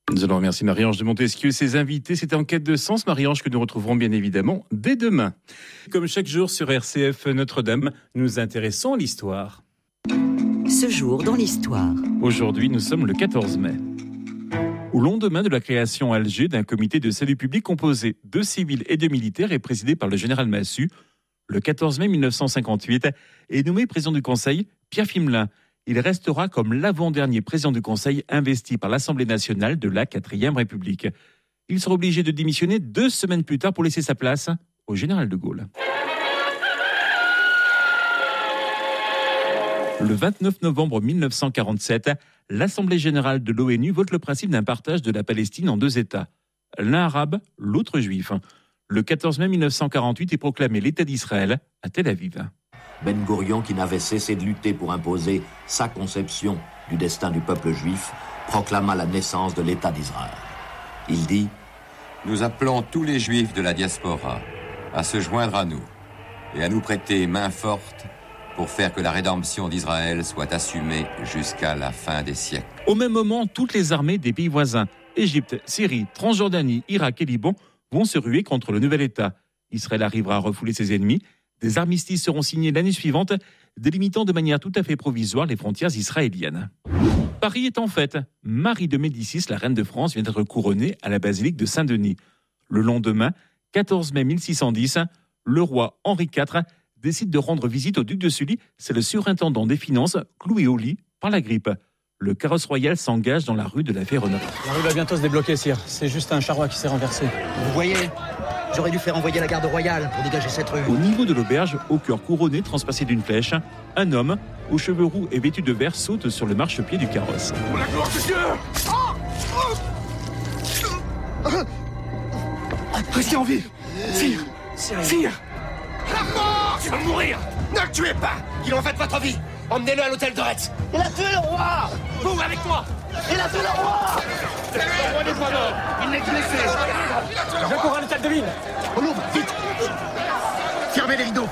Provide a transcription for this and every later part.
Nous allons remercier Marie-Ange de Montesquieu et ses invités. C'était En quête de sens, Marie-Ange, que nous retrouverons bien évidemment dès demain. Comme chaque jour sur RCF Notre-Dame, nous nous intéressons à l'histoire. Ce jour dans l'histoire. Aujourd'hui, nous sommes le 14 mai. Au lendemain de la création à Alger d'un comité de salut public composé de civils et de militaires et présidé par le général Massu, le 14 mai 1958 est nommé président du Conseil Pierre Fimelin. Il restera comme l'avant-dernier président du Conseil investi par l'Assemblée nationale de la 4e République. Il sera obligé de démissionner 2 semaines plus tard pour laisser sa place au général de Gaulle. Le 29 novembre 1947, l'Assemblée générale de l'ONU vote le principe d'un partage de la Palestine en 2 États, l'un arabe, l'autre juif. Le 14 mai 1948 est proclamé l'État d'Israël à Tel Aviv. Ben Gourion, qui n'avait cessé de lutter pour imposer sa conception du destin du peuple juif, proclama la naissance de l'État d'Israël. Il dit : Nous appelons tous les juifs de la diaspora à se joindre à nous et à nous prêter main forte pour faire que la rédemption d'Israël soit assumée jusqu'à la fin des siècles. Au même moment, toutes les armées des pays voisins, Égypte, Syrie, Transjordanie, Irak et Liban, vont se ruer contre le nouvel État. Israël arrivera à refouler ses ennemis. Des armistices seront signés l'année suivante, délimitant de manière tout à fait provisoire les frontières israéliennes. Paris est en fête. Marie de Médicis, la reine de France, vient d'être couronnée à la basilique de Saint-Denis. Le lendemain, 14 mai 1610, le roi Henri IV décide de rendre visite au duc de Sully. C'est le surintendant des finances, cloué au lit par la grippe. Le carrosse royal s'engage dans la rue de la Ferronnerie. La rue va bientôt se débloquer, sire. C'est juste un charroi qui s'est renversé. Vous voyez, j'aurais dû faire envoyer la garde royale pour dégager cette rue. Au niveau de l'auberge, au cœur couronné, transpercé d'une flèche, un homme, aux cheveux roux et vêtu de vert, saute sur le marchepied du carrosse. Pour la gloire de Dieu! Restez en vie. Sire. Armand, tu vas mourir! Ne le tuez pas! Il en va de votre vie! Emmenez-le à l'hôtel de Retz! Il a tué le roi. Vous, avec moi! Il a tué le roi. Il n'est blessé! Je cours à l'hôtel de ville. On l'ouvre, vite. Fermez les rideaux.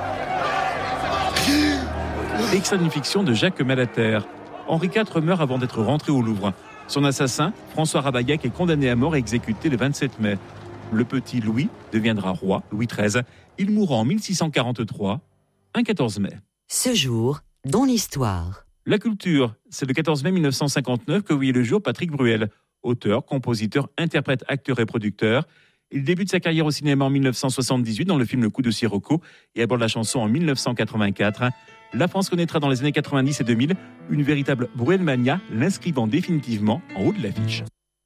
Extrait d'une fiction de Jacques Malater. Henri IV meurt avant d'être rentré au Louvre. Son assassin, François Ravaillac, est condamné à mort et exécuté le 27 mai. Le petit Louis deviendra roi, Louis XIII. Il mourra en 1643, un 14 mai. Ce jour dans l'histoire. La culture, c'est le 14 mai 1959 que voyait le jour Patrick Bruel, auteur, compositeur, interprète, acteur et producteur. Il débute sa carrière au cinéma en 1978 dans le film Le Coup de Sirocco et aborde la chanson en 1984. La France connaîtra dans les années 90 et 2000 une véritable Bruelmania, l'inscrivant définitivement en haut de l'affiche.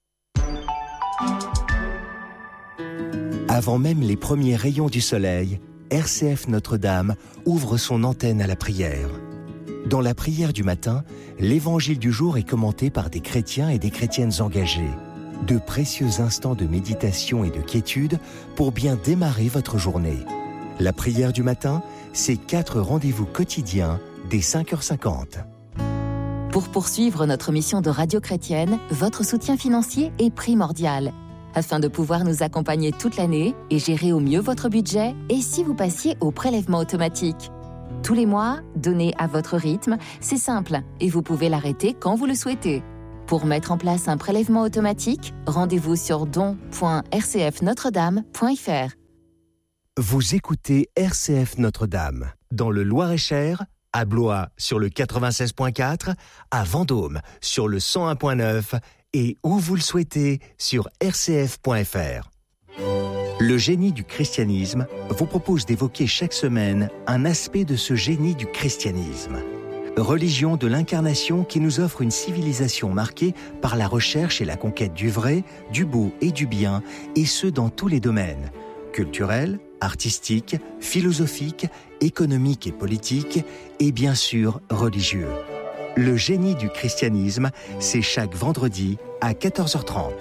Avant même les premiers rayons du soleil, RCF Notre-Dame ouvre son antenne à la prière. Dans la prière du matin, l'évangile du jour est commenté par des chrétiens et des chrétiennes engagés. De précieux instants de méditation et de quiétude pour bien démarrer votre journée. La prière du matin, c'est 4 rendez-vous quotidiens dès 5h50. Pour poursuivre notre mission de radio chrétienne, votre soutien financier est primordial. Afin de pouvoir nous accompagner toute l'année et gérer au mieux votre budget, et si vous passiez au prélèvement automatique. Tous les mois, donnez à votre rythme, c'est simple et vous pouvez l'arrêter quand vous le souhaitez. Pour mettre en place un prélèvement automatique, rendez-vous sur don.rcfnotredame.fr. Vous écoutez RCF Notre-Dame, dans le Loir-et-Cher, à Blois sur le 96.4, à Vendôme sur le 101.9 et où vous le souhaitez sur rcf.fr. Le génie du christianisme vous propose d'évoquer chaque semaine un aspect de ce génie du christianisme. Religion de l'incarnation qui nous offre une civilisation marquée par la recherche et la conquête du vrai, du beau et du bien, et ce dans tous les domaines, culturels, artistiques, philosophiques, économiques et politiques, et bien sûr religieux. Le génie du christianisme, c'est chaque vendredi à 14h30.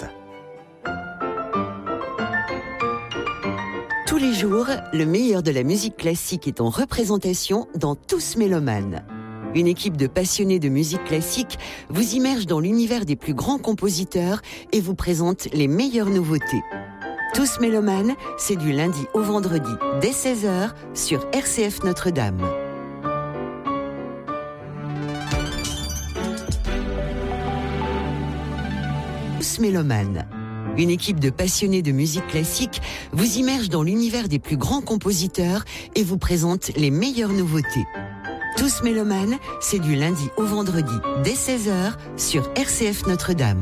Tous les jours, le meilleur de la musique classique est en représentation dans Tous Mélomanes. Une équipe de passionnés de musique classique vous immerge dans l'univers des plus grands compositeurs et vous présente les meilleures nouveautés. Tous Mélomanes, c'est du lundi au vendredi dès 16h sur RCF Notre-Dame. Tous mélomanes. Une équipe de passionnés de musique classique vous immerge dans l'univers des plus grands compositeurs et vous présente les meilleures nouveautés. Tous mélomanes, c'est du lundi au vendredi dès 16h sur RCF Notre-Dame.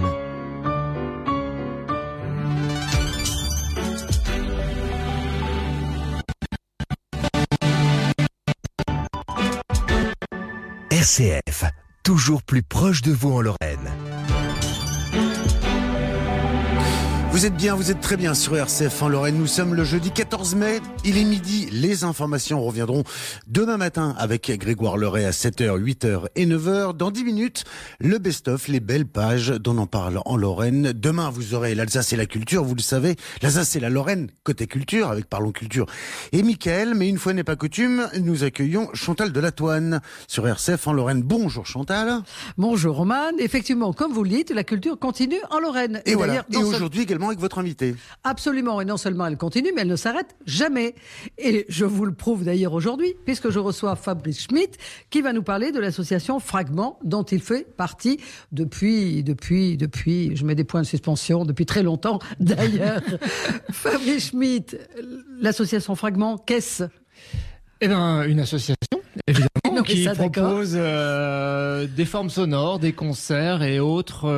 RCF, toujours plus proche de vous en Lorraine. Vous êtes bien, vous êtes très bien sur RCF en Lorraine. Nous sommes le jeudi 14 mai, il est midi. Les informations reviendront demain matin avec Grégoire Leray à 7h, 8h et 9h. Dans 10 minutes, le best-of, les belles pages dont on parle en Lorraine. Demain, vous aurez l'Alsace et la culture, vous le savez. L'Alsace et la Lorraine, côté culture, avec Parlons Culture et Mickaël. Mais une fois n'est pas coutume, nous accueillons Chantal Delatouane sur RCF en Lorraine. Bonjour Chantal. Bonjour Roman. Effectivement, comme vous le dites, la culture continue en Lorraine. Et voilà. Et aujourd'hui également avec votre invité. Absolument. Et non seulement elle continue, mais elle ne s'arrête jamais. Et je vous le prouve d'ailleurs aujourd'hui, puisque je reçois Fabrice Schmitt, qui va nous parler de l'association Fragment, dont il fait partie depuis, je mets des points de suspension, depuis très longtemps d'ailleurs. Fabrice Schmitt, l'association Fragment, qu'est-ce ? Eh bien, une association, évidemment, qui propose des formes sonores, des concerts et autres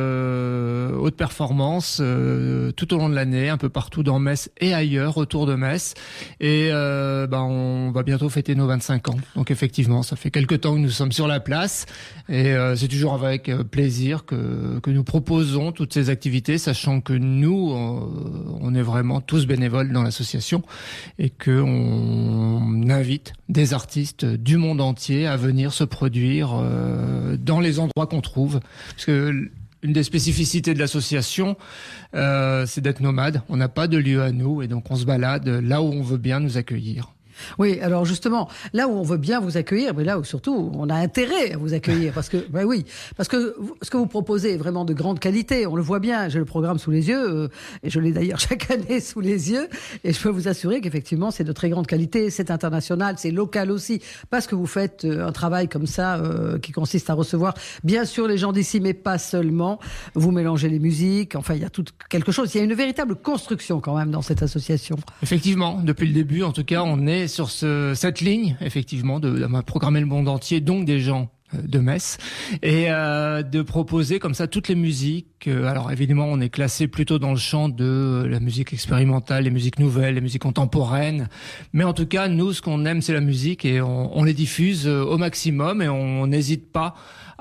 performances tout au long de l'année, un peu partout dans Metz et ailleurs, autour de Metz. Et on va bientôt fêter nos 25 ans. Donc effectivement, ça fait quelques temps que nous sommes sur la place. Et c'est toujours avec plaisir que nous proposons toutes ces activités, sachant que nous, on est vraiment tous bénévoles dans l'association et qu'on invite des artistes du monde entier à venir se produire dans les endroits qu'on trouve. Parce que une des spécificités de l'association, c'est d'être nomade. On n'a pas de lieu à nous et donc on se balade là où on veut bien nous accueillir. Oui, alors justement, là où on veut bien vous accueillir, mais là où surtout on a intérêt à vous accueillir, parce que ce que vous proposez est vraiment de grande qualité. On le voit bien. J'ai le programme sous les yeux, et je l'ai d'ailleurs chaque année sous les yeux, et je peux vous assurer qu'effectivement c'est de très grande qualité. C'est international, c'est local aussi, parce que vous faites un travail comme ça qui consiste à recevoir, bien sûr, les gens d'ici, mais pas seulement. Vous mélangez les musiques. Enfin, il y a tout quelque chose. Il y a une véritable construction quand même dans cette association. Effectivement, depuis le début, en tout cas, on est sur cette ligne, effectivement, de programmer le monde entier, donc des gens de Metz, et de proposer comme ça toutes les musiques. Alors évidemment, on est classé plutôt dans le champ de la musique expérimentale, les musiques nouvelles, les musiques contemporaines. Mais en tout cas, nous, ce qu'on aime, c'est la musique, et on les diffuse au maximum, et on n'hésite pas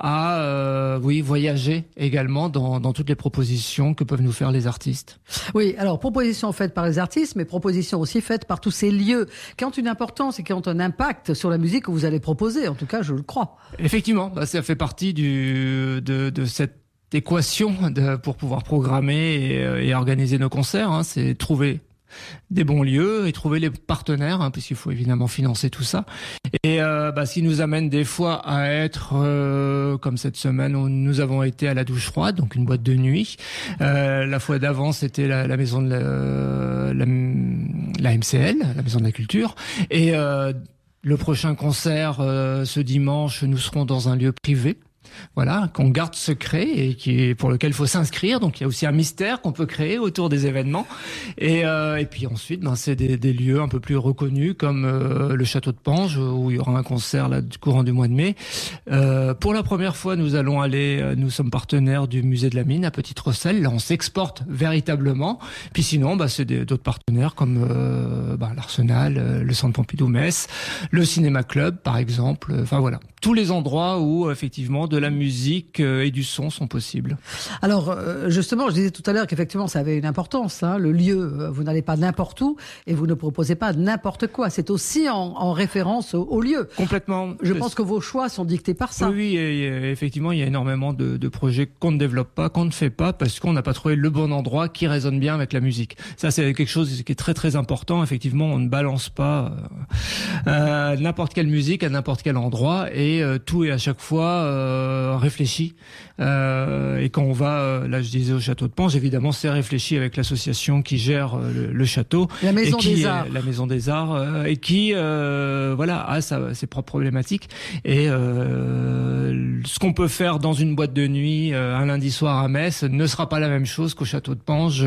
à voyager également dans toutes les propositions que peuvent nous faire les artistes. Oui, alors propositions faites par les artistes, mais propositions aussi faites par tous ces lieux qui ont une importance et qui ont un impact sur la musique que vous allez proposer. En tout cas, je le crois. Effectivement, ça fait partie de cette équation pour pouvoir programmer et organiser nos concerts. C'est trouver des bons lieux et trouver les partenaires, puisqu'il faut évidemment financer tout ça. Et ce qui nous amène des fois à être, comme cette semaine où nous avons été à la Douche Froide, donc une boîte de nuit. La fois d'avant, c'était la maison de la MCL, la maison de la culture. Et le prochain concert, ce dimanche, nous serons dans un lieu privé. Voilà, qu'on garde secret et pour lequel il faut s'inscrire. Donc il y a aussi un mystère qu'on peut créer autour des événements. Et puis ensuite, c'est des lieux un peu plus reconnus comme le Château de Pange, où il y aura un concert là du courant du mois de mai. Pour la première fois, nous sommes partenaires du Musée de la Mine à Petite-Rosselle. Là, on s'exporte véritablement. Puis sinon, c'est d'autres partenaires comme l'Arsenal, le Centre Pompidou-Metz, le Cinéma Club, par exemple. Enfin voilà, tous les endroits où effectivement de la musique et du son sont possibles. Alors justement, je disais tout à l'heure qu'effectivement ça avait une importance. Le lieu, vous n'allez pas n'importe où et vous ne proposez pas n'importe quoi. C'est aussi en référence au lieu. Complètement. Je pense que vos choix sont dictés par ça. Oui, et effectivement, il y a énormément de projets qu'on ne développe pas, qu'on ne fait pas parce qu'on n'a pas trouvé le bon endroit qui résonne bien avec la musique. Ça, c'est quelque chose qui est très très important. Effectivement, on ne balance pas n'importe quelle musique à n'importe quel endroit et tout est à chaque fois réfléchi. Et quand on va, là je disais au château de Pange, évidemment c'est réfléchi avec l'association qui gère le château, la Maison des Arts, la Maison des Arts, et qui a ses propres problématiques. Et ce qu'on peut faire dans une boîte de nuit un lundi soir à Metz ne sera pas la même chose qu'au château de Pange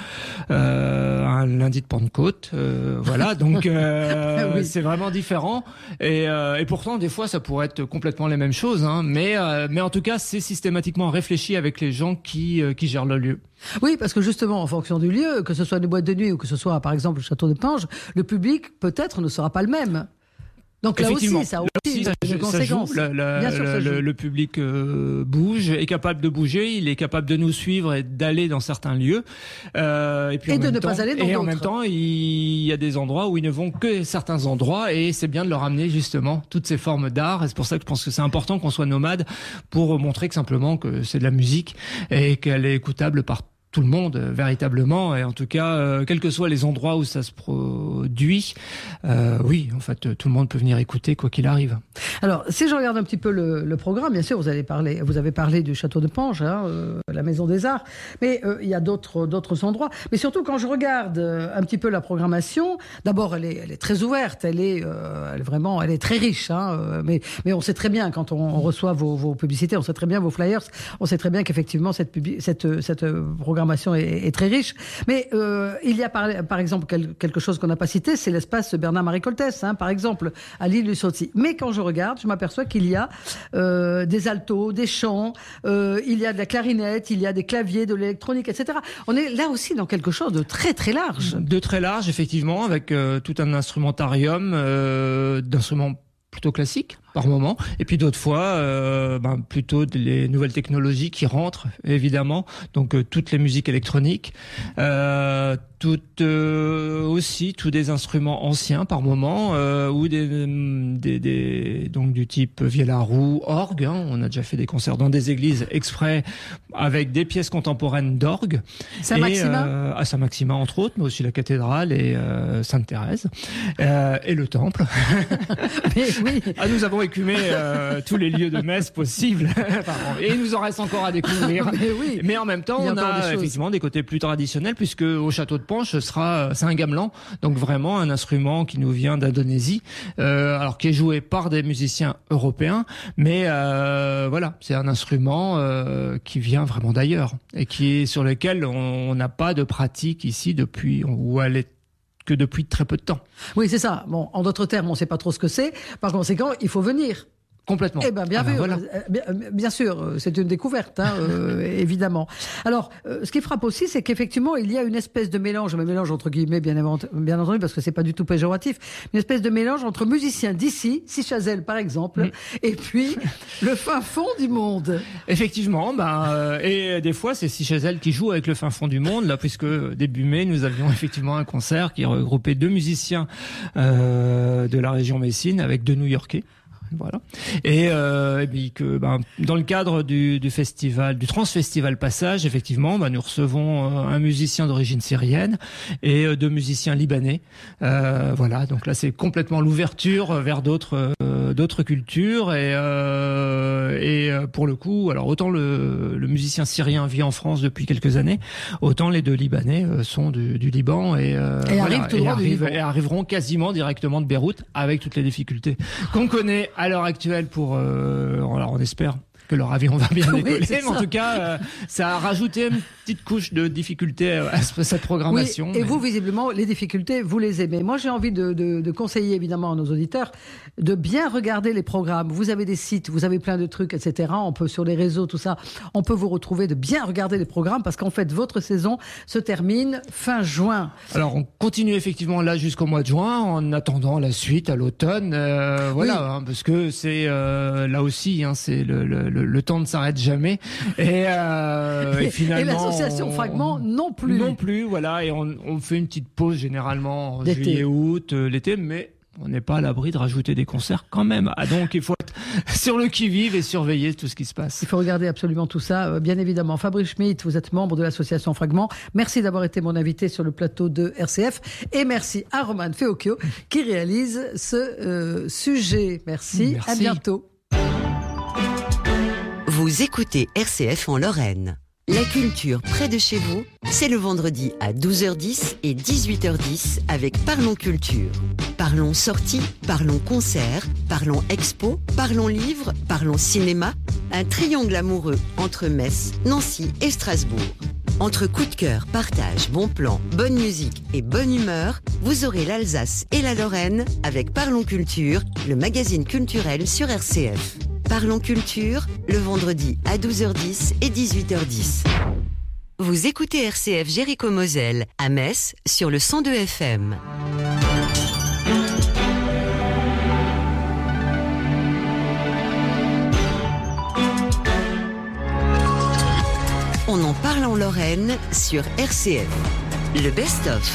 un lundi de Pentecôte. Voilà, donc oui. C'est vraiment différent. Et pourtant des fois ça pourrait être complètement les mêmes choses, hein, mais en tout cas c'est systématiquement réfléchi avec les gens qui gèrent le lieu. Oui, parce que justement, en fonction du lieu, que ce soit une boîte de nuit ou que ce soit, par exemple, le château de Pange, le public, peut-être, ne sera pas le même. Donc là aussi, ça a aussi une conséquence. Le public bouge, est capable de bouger, il est capable de nous suivre et d'aller dans certains lieux. Et de ne pas aller dans d'autres. Et en même temps, il y a des endroits où ils ne vont que certains endroits, et c'est bien de leur amener justement toutes ces formes d'art. Et c'est pour ça que je pense que c'est important qu'on soit nomade, pour montrer que simplement que c'est de la musique et qu'elle est écoutable par tout le monde, véritablement, et en tout cas, quels que soient les endroits où ça se produit, oui, en fait, tout le monde peut venir écouter, quoi qu'il arrive. Alors, si je regarde un petit peu le programme, bien sûr, vous avez parlé du château de Pange, la Maison des Arts, mais il y a d'autres endroits. Mais surtout, quand je regarde un petit peu la programmation, d'abord, elle est très ouverte, elle est très riche, mais on sait très bien, quand on reçoit vos publicités, on sait très bien vos flyers, on sait très bien qu'effectivement, cette programmation est très riche, mais il y a par exemple quelque chose qu'on n'a pas cité, c'est l'espace Bernard-Marie Coltès, par exemple à l'île du Sauty. Mais quand je regarde, je m'aperçois qu'il y a des altos, des chants, il y a de la clarinette, il y a des claviers, de l'électronique, etc. On est là aussi dans quelque chose de très très large. De très large, effectivement, avec tout un instrumentarium d'instruments plutôt classiques par moment, et puis d'autres fois plutôt les nouvelles technologies qui rentrent, évidemment, donc toutes les musiques électroniques, aussi tous des instruments anciens par moment, ou donc du type vielle-à-roue, orgue, on a déjà fait des concerts dans des églises exprès avec des pièces contemporaines d'orgue, Saint-Maximin, à Saint-Maximin entre autres, mais aussi la cathédrale et Sainte-Thérèse, et le temple. Mais oui. Nous avons écumé tous les lieux de messe possibles, et il nous en reste encore à découvrir. Mais en même temps, on a effectivement des côtés plus traditionnels, puisque au château de Pange, c'est un gamelan, donc vraiment un instrument qui nous vient d'Indonésie, alors qui est joué par des musiciens européens, mais voilà, c'est un instrument qui vient vraiment d'ailleurs, et sur lequel on n'a pas de pratique ici depuis très peu de temps. Oui, c'est ça. Bon, en d'autres termes, on ne sait pas trop ce que c'est. Par conséquent, il faut venir. Complètement. Eh ben, Voilà. Bien sûr, c'est une découverte, évidemment. Alors, ce qui frappe aussi, c'est qu'effectivement, il y a une espèce de mélange entre guillemets, bien entendu, parce que c'est pas du tout péjoratif, une espèce de mélange entre musiciens d'ici, Sichazel par exemple, et puis le fin fond du monde. Effectivement, et des fois, c'est Sichazel qui joue avec le fin fond du monde, là, puisque début mai, nous avions effectivement un concert qui regroupait 2 musiciens de la région Messine avec 2 New-Yorkais. Voilà. Et puis que dans le cadre du festival, du Transfestival Passage, effectivement, nous recevons un musicien d'origine syrienne et 2 musiciens libanais. Voilà. Donc là, c'est complètement l'ouverture vers d'autres cultures, et pour le coup, alors autant le musicien syrien vit en France depuis quelques années, autant les 2 Libanais sont du Liban et arriveront quasiment directement de Beyrouth, avec toutes les difficultés qu'on connaît à l'heure actuelle alors on espère que leur avion va bien décoller, mais en tout cas, ça a rajouté une petite couche de difficulté à cette programmation. Oui, et vous, visiblement, les difficultés, vous les aimez. Moi, j'ai envie de conseiller, évidemment, à nos auditeurs de bien regarder les programmes. Vous avez des sites, vous avez plein de trucs, etc. On peut, sur les réseaux, tout ça, on peut vous retrouver, de bien regarder les programmes, parce qu'en fait, votre saison se termine fin juin. Alors, on continue effectivement là jusqu'au mois de juin, en attendant la suite à l'automne. Voilà, parce que c'est là aussi, c'est le temps ne s'arrête jamais, et finalement et l'association Fragment non plus. Non plus, voilà, et on fait une petite pause généralement en juillet, août, l'été, mais on n'est pas à l'abri de rajouter des concerts quand même. Donc il faut être sur le qui-vive et surveiller tout ce qui se passe. Il faut regarder absolument tout ça, bien évidemment. Fabrice Schmitt, vous êtes membre de l'association Fragment. Merci d'avoir été mon invité sur le plateau de RCF. Et merci à Roman Feocchio qui réalise ce sujet. Merci. À bientôt. Vous écoutez RCF en Lorraine. La culture près de chez vous, c'est le vendredi à 12h10 et 18h10 avec Parlons Culture. Parlons sorties, parlons concerts, parlons expo, parlons livres, parlons cinéma. Un triangle amoureux entre Metz, Nancy et Strasbourg. Entre coup de cœur, partage, bon plan, bonne musique et bonne humeur, vous aurez l'Alsace et la Lorraine avec Parlons Culture, le magazine culturel sur RCF. Parlons Culture, le vendredi à 12h10 et 18h10. Vous écoutez RCF Jéricho-Moselle, à Metz, sur le 102 FM. On en parle en Lorraine sur RCF. Le best-of.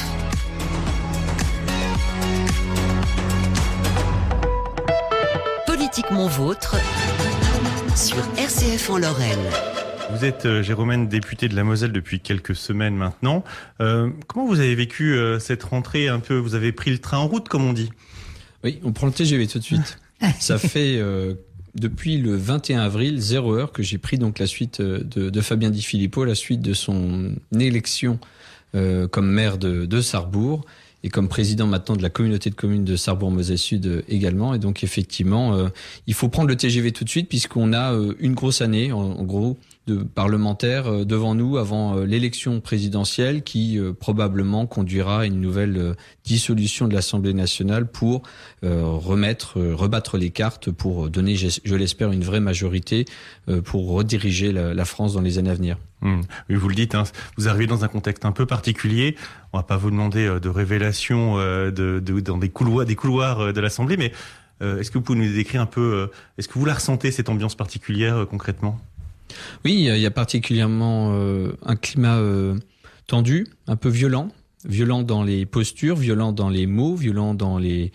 Politiquement vôtre sur RCF en Lorraine. Vous êtes Jérôme, député de la Moselle depuis quelques semaines maintenant. Comment vous avez vécu cette rentrée un peu? Vous avez pris le train en route, comme on dit? Oui, on prend le TGV tout de suite. Ça fait depuis le 21 avril, 0 heure, que j'ai pris donc la suite de Fabien Di Filippo, la suite de son élection comme maire de Sarrebourg. Et comme président maintenant de la communauté de communes de Sarrebourg-Moselle-Sud également. Et donc effectivement, il faut prendre le TGV tout de suite puisqu'on a une grosse année, en gros, de parlementaires devant nous avant l'élection présidentielle qui probablement conduira à une nouvelle dissolution de l'Assemblée nationale pour rebattre les cartes pour donner, je l'espère, une vraie majorité pour rediriger la France dans les années à venir. Oui, vous le dites, hein, vous arrivez dans un contexte un peu particulier. On va pas vous demander de révélations dans des couloirs de l'Assemblée, mais est-ce que vous pouvez nous décrire un peu, est-ce que vous la ressentez, cette ambiance particulière concrètement? Oui, il y a particulièrement un climat tendu, un peu violent dans les postures, violent dans les mots, violent dans les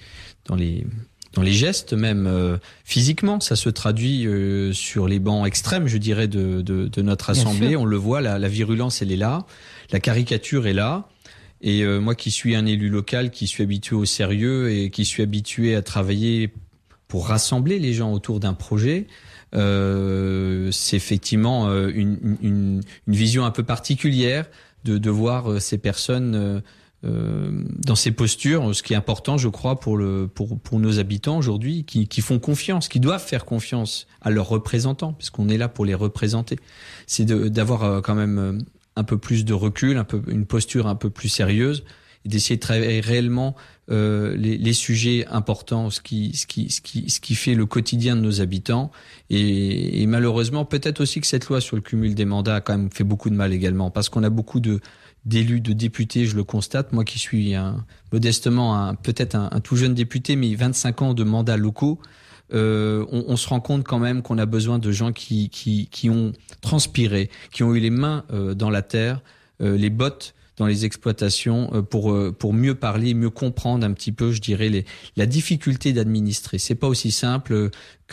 gestes, même physiquement. Ça se traduit sur les bancs extrêmes, je dirais, de notre Assemblée. On le voit, la virulence, elle est là, la caricature est là. Et moi qui suis un élu local, qui suis habitué au sérieux et qui suis habitué à travailler pour rassembler les gens autour d'un projet, c'est effectivement une vision un peu particulière de voir ces personnes dans ces postures. Ce qui est important, je crois, pour nos habitants aujourd'hui, qui font confiance, qui doivent faire confiance à leurs représentants, puisqu'on est là pour les représenter. C'est d'avoir quand même un peu plus de recul, une posture un peu plus sérieuse, et d'essayer de travailler réellement les sujets importants, ce qui fait le quotidien de nos habitants. Et malheureusement, peut-être aussi que cette loi sur le cumul des mandats a quand même fait beaucoup de mal également, parce qu'on a beaucoup d'élus, de députés, je le constate, moi qui suis modestement peut-être un tout jeune député, mais 25 ans de mandats locaux. On se rend compte quand même qu'on a besoin de gens qui ont transpiré, qui ont eu les mains dans la terre, les bottes dans les exploitations, pour mieux parler, mieux comprendre un petit peu, je dirais, la difficulté d'administrer. C'est pas aussi simple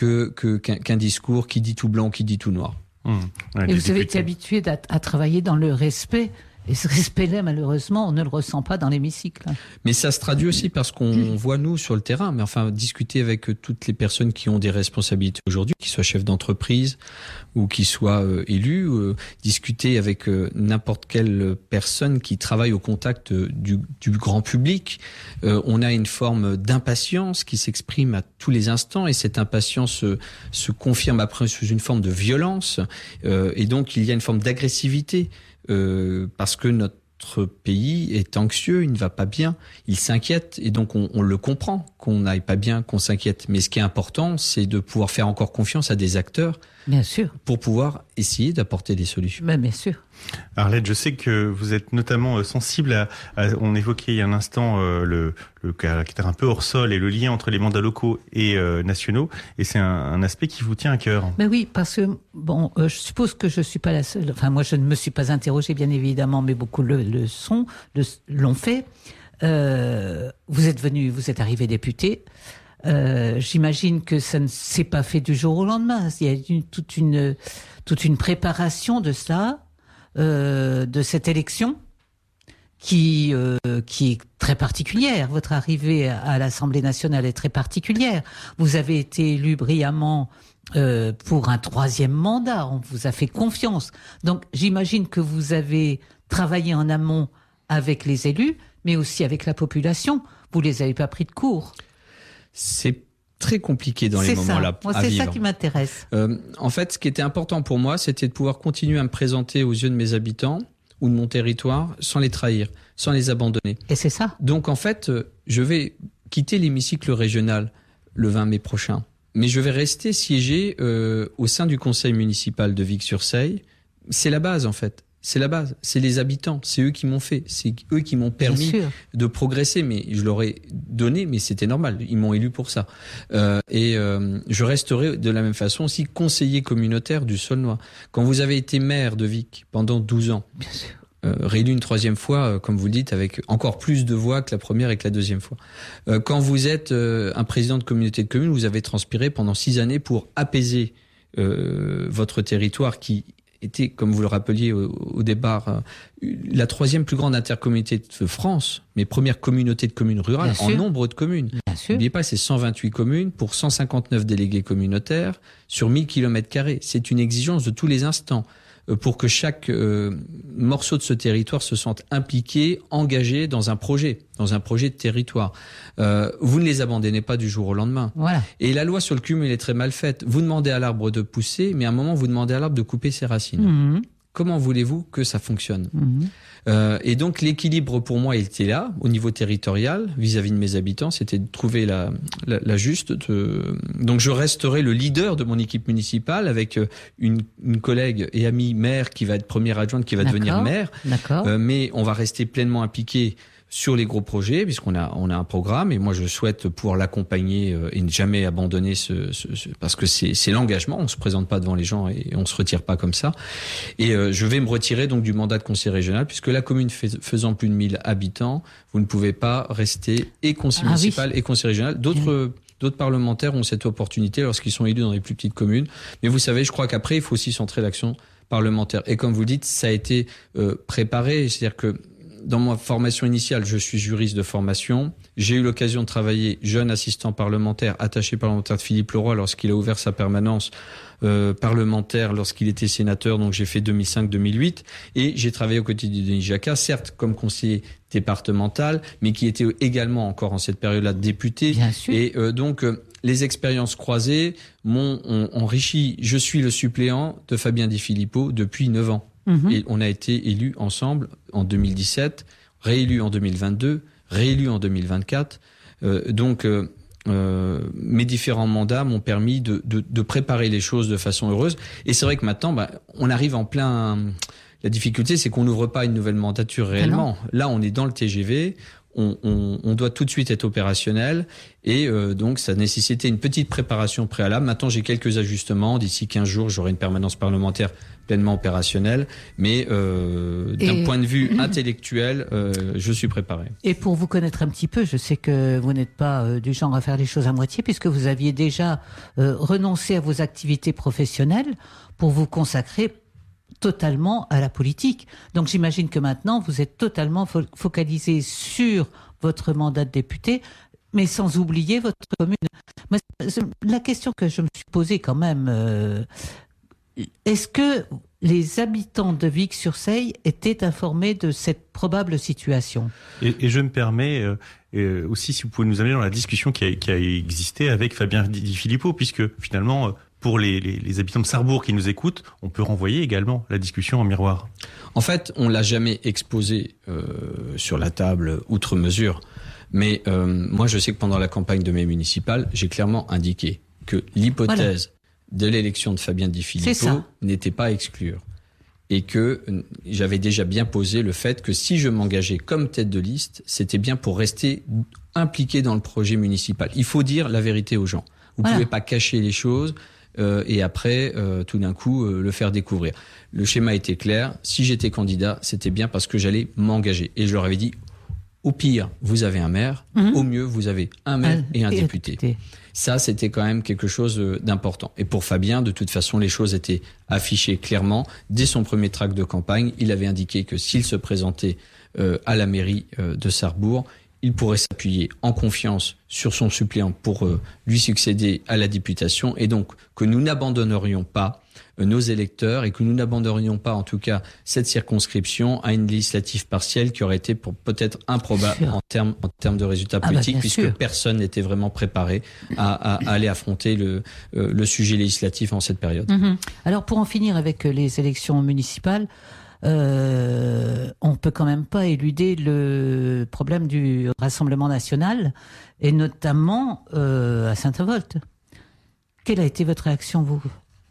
qu'un discours qui dit tout blanc, qui dit tout noir. Et vous avez été habitué à travailler dans le respect. Et ce respect-là, malheureusement, on ne le ressent pas dans l'hémicycle. Mais ça se traduit aussi parce qu'on voit, nous, sur le terrain, mais enfin, discuter avec toutes les personnes qui ont des responsabilités aujourd'hui, qu'ils soient chefs d'entreprise ou qu'ils soient élus, discuter avec n'importe quelle personne qui travaille au contact du grand public. On a une forme d'impatience qui s'exprime à tous les instants, et cette impatience se confirme après sous une forme de violence, et donc il y a une forme d'agressivité. Parce que notre pays est anxieux, il ne va pas bien, il s'inquiète, et donc on le comprend qu'on n'aille pas bien, qu'on s'inquiète. Mais ce qui est important, c'est de pouvoir faire encore confiance à des acteurs, bien sûr, pour pouvoir essayer d'apporter des solutions. Mais bien sûr. Arlette, je sais que vous êtes notamment sensible on évoquait il y a un instant le caractère un peu hors sol et le lien entre les mandats locaux et nationaux, et c'est un aspect qui vous tient à cœur. Mais oui, parce que je suppose que je suis pas la seule. Enfin, moi, je ne me suis pas interrogée, bien évidemment, mais beaucoup l'ont fait. Vous êtes arrivé député. J'imagine que ça ne s'est pas fait du jour au lendemain. Il y a toute une préparation de cela, de cette élection qui est très particulière. Votre arrivée à l'Assemblée nationale est très particulière. Vous avez été élu brillamment pour un 3e mandat. On vous a fait confiance. Donc, j'imagine que vous avez travaillé en amont avec les élus, mais aussi avec la population. Vous les avez pas pris de court. C'est très compliqué dans les moments-là à c'est vivre. ça qui m'intéresse. En fait, ce qui était important pour moi, c'était de pouvoir continuer à me présenter aux yeux de mes habitants ou de mon territoire sans les trahir, sans les abandonner. Et c'est ça. Donc, en fait, je vais quitter l'hémicycle régional le 20 mai prochain. Mais je vais rester siéger au sein du conseil municipal de Vic-sur-Seille. C'est la base, en fait. C'est la base. C'est les habitants. C'est eux qui m'ont fait. C'est eux qui m'ont permis de progresser. Mais je leur ai donné, mais c'était normal. Ils m'ont élu pour ça. Je resterai de la même façon aussi conseiller communautaire du Saulnois. Quand vous avez été maire de Vic pendant 12 ans, bien sûr. Réélu une 3e fois, comme vous le dites, avec encore plus de voix que la première et que la 2e fois. Quand vous êtes un président de communauté de communes, vous avez transpiré pendant 6 années pour apaiser votre territoire qui était, comme vous le rappeliez au départ, la 3e plus grande intercommunauté de France, mais première communauté de communes rurales en nombre de communes. N'oubliez pas, c'est 128 communes pour 159 délégués communautaires sur 1000 km². C'est une exigence de tous les instants pour que chaque morceau de ce territoire se sente impliqué, engagé dans un projet de territoire. Vous ne les abandonnez pas du jour au lendemain. Voilà. Et la loi sur le cumul est très mal faite. Vous demandez à l'arbre de pousser, mais à un moment, vous demandez à l'arbre de couper ses racines. Mmh. Comment voulez-vous que ça fonctionne ? Et donc l'équilibre pour moi était là, au niveau territorial, vis-à-vis de mes habitants, c'était de trouver la juste. Donc je resterai le leader de mon équipe municipale avec une collègue et amie maire qui va être première adjointe, qui va devenir maire. Mais on va rester pleinement impliqué sur les gros projets, puisqu'on a un programme, et moi je souhaite pouvoir l'accompagner et ne jamais abandonner parce que c'est l'engagement, on se présente pas devant les gens et on se retire pas comme ça. Et je vais me retirer donc du mandat de conseiller régional, puisque la commune faisant plus de 1000 habitants, vous ne pouvez pas rester et conseiller municipal et conseiller régional. D'autres parlementaires ont cette opportunité lorsqu'ils sont élus dans les plus petites communes. Mais vous savez, je crois qu'après, il faut aussi centrer l'action parlementaire. Et comme vous le dites, ça a été préparé, c'est-à-dire que dans ma formation initiale, je suis juriste de formation. J'ai eu l'occasion de travailler jeune assistant parlementaire, attaché parlementaire de Philippe Leroy lorsqu'il a ouvert sa permanence parlementaire lorsqu'il était sénateur. Donc j'ai fait 2005-2008 et j'ai travaillé aux côtés de Denis Jacquat, certes comme conseiller départemental, mais qui était également encore en cette période-là député. Bien sûr. Et donc les expériences croisées m'ont enrichi. Je suis le suppléant de Fabien Di Filippo depuis 9 ans. Et on a été élus ensemble en 2017, réélus en 2022, réélus en 2024. Mes différents mandats m'ont permis de préparer les choses de façon heureuse. Et c'est vrai que maintenant, on arrive en plein... La difficulté, c'est qu'on n'ouvre pas une nouvelle mandature réellement. Là, on est dans le TGV. On doit tout de suite être opérationnel et donc ça nécessitait une petite préparation préalable. Maintenant, j'ai quelques ajustements. D'ici 15 jours, j'aurai une permanence parlementaire pleinement opérationnelle. Mais d'un point de vue intellectuel, je suis préparé. Et pour vous connaître un petit peu, je sais que vous n'êtes pas du genre à faire les choses à moitié, puisque vous aviez déjà renoncé à vos activités professionnelles pour vous consacrer totalement à la politique. Donc j'imagine que maintenant vous êtes totalement focalisé sur votre mandat de député, mais sans oublier votre commune. La question que je me suis posée quand même, est-ce que les habitants de Vic-sur-Seille étaient informés de cette probable situation ? Et je me permets aussi, si vous pouvez nous amener dans la discussion qui a existé avec Fabien Di Filippo, puisque finalement... Pour les habitants de Sarrebourg qui nous écoutent, on peut renvoyer également la discussion en miroir. En fait, on l'a jamais exposé sur la table outre mesure. Mais moi, je sais que pendant la campagne de mai municipale, j'ai clairement indiqué que l'hypothèse de l'élection de Fabien Di Filippo n'était pas à exclure. Et que j'avais déjà bien posé le fait que si je m'engageais comme tête de liste, c'était bien pour rester impliqué dans le projet municipal. Il faut dire la vérité aux gens. Vous pouvez pas cacher les choses. Et après, tout d'un coup, le faire découvrir. Le schéma était clair. Si j'étais candidat, c'était bien parce que j'allais m'engager. Et je leur avais dit, au pire, vous avez un maire. Au mieux, vous avez un maire et un député. Ça, c'était quand même quelque chose d'important. Et pour Fabien, de toute façon, les choses étaient affichées clairement. Dès son premier tract de campagne, il avait indiqué que s'il se présentait à la mairie de Sarrebourg, il pourrait s'appuyer en confiance sur son suppléant pour lui succéder à la députation, et donc que nous n'abandonnerions pas nos électeurs et que nous n'abandonnerions pas en tout cas cette circonscription à une législative partielle qui aurait été peut-être improbable en termes de résultats politiques, puisque personne n'était vraiment préparé à aller affronter le sujet législatif en cette période. Alors pour en finir avec les élections municipales, on peut quand même pas éluder le problème du Rassemblement national, et notamment à Saint-Avold. Quelle a été votre réaction, vous ?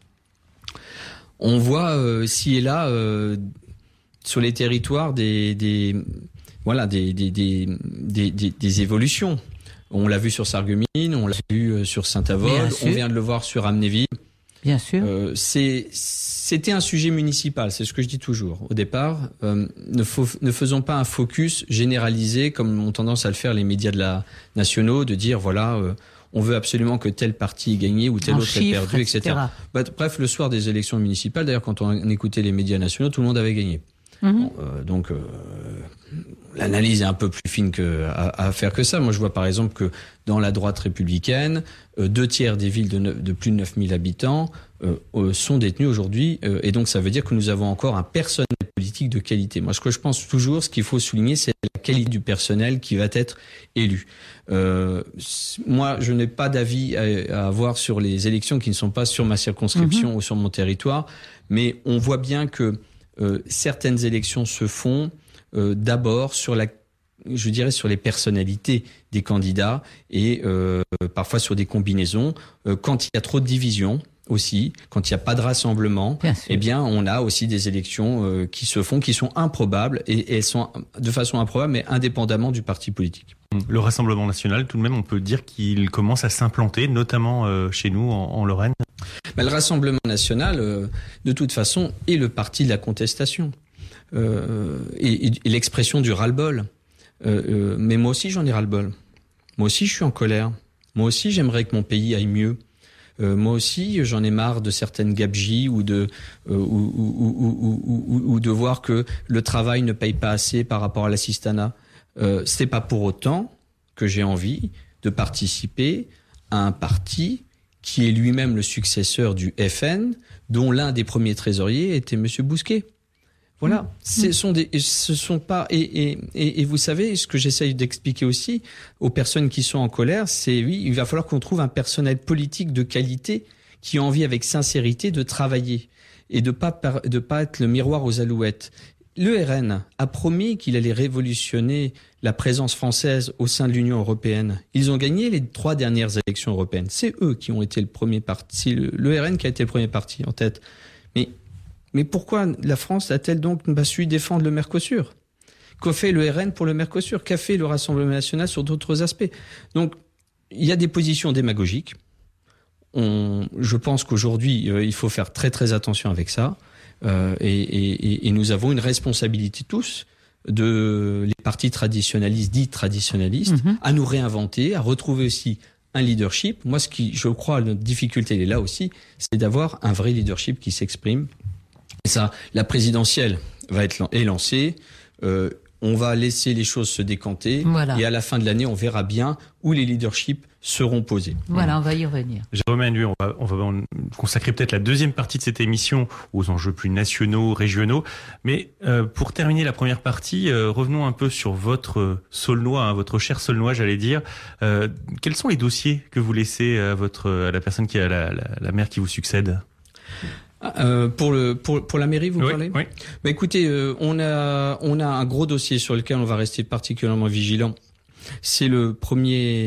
On voit ci et là sur les territoires des évolutions. On l'a vu sur Sarreguemines, on l'a vu sur Saint-Avold, on vient de le voir sur Amnéville. Bien sûr. C'était un sujet municipal, c'est ce que je dis toujours. Au départ, ne faisons pas un focus généralisé comme ont tendance à le faire les médias nationaux, de dire voilà, on veut absolument que tel parti ait gagné ou tel autre ait perdu, etc. Bref, le soir des élections municipales, d'ailleurs, quand on écoutait les médias nationaux, tout le monde avait gagné. Donc, l'analyse est un peu plus fine à faire que ça. Moi, je vois par exemple que dans la droite républicaine, 2/3 des villes de plus de 9000 habitants sont détenues aujourd'hui. Et donc, ça veut dire que nous avons encore un personnel politique de qualité. Moi, ce que je pense toujours, ce qu'il faut souligner, c'est la qualité du personnel qui va être élu. Moi, je n'ai pas d'avis à avoir sur les élections qui ne sont pas sur ma circonscription ou sur mon territoire. Mais on voit bien que certaines élections se font d'abord sur les personnalités des candidats et parfois sur des combinaisons. Quand il y a trop de divisions aussi, quand il n'y a pas de rassemblement, eh bien, on a aussi des élections qui se font, qui sont improbables, et elles sont de façon improbable, mais indépendamment du parti politique. Le Rassemblement national, tout de même, on peut dire qu'il commence à s'implanter, notamment chez nous, en Lorraine. Le Rassemblement national, de toute façon, est le parti de la contestation et l'expression du ras-le-bol. Mais moi aussi, j'en ai ras-le-bol. Moi aussi, je suis en colère. Moi aussi, j'aimerais que mon pays aille mieux. Moi aussi, j'en ai marre de certaines gabegies ou de voir que le travail ne paye pas assez par rapport à l'assistanat. C'est pas pour autant que j'ai envie de participer à un parti qui est lui-même le successeur du FN, dont l'un des premiers trésoriers était Monsieur Bousquet. Voilà, ce sont pas et vous savez, ce que j'essaye d'expliquer aussi aux personnes qui sont en colère, c'est oui, il va falloir qu'on trouve un personnel politique de qualité qui a envie avec sincérité de travailler et de pas être le miroir aux alouettes. Le RN a promis qu'il allait révolutionner la présence française au sein de l'Union européenne. Ils ont gagné les 3 dernières élections européennes. C'est eux qui ont été le premier parti, le RN qui a été le premier parti en tête. Mais pourquoi la France a-t-elle donc pas su défendre le Mercosur ? Qu'a fait le RN pour le Mercosur ? Qu'a fait le Rassemblement national sur d'autres aspects ? Donc, il y a des positions démagogiques. Je pense qu'aujourd'hui, il faut faire très très attention avec ça. Et nous avons une responsabilité tous, les partis traditionnalistes, dits traditionnalistes, à nous réinventer, à retrouver aussi un leadership. Moi, je crois, notre difficulté elle est là aussi, c'est d'avoir un vrai leadership qui s'exprime. Et ça, la présidentielle est lancée. On va laisser les choses se décanter. Voilà. Et à la fin de l'année, on verra bien où les leaderships seront posés. Voilà, on va y revenir. Jérôme Hennu, on va consacrer peut-être la deuxième partie de cette émission aux enjeux plus nationaux, régionaux. Mais pour terminer la première partie, revenons un peu sur votre Saulnois, votre cher Saulnois, j'allais dire. Quels sont les dossiers que vous laissez à la personne qui a la maire qui vous succède ? Pour la mairie, vous parlez ? Oui. Bah, écoutez, on a un gros dossier sur lequel on va rester particulièrement vigilant. C'est le premier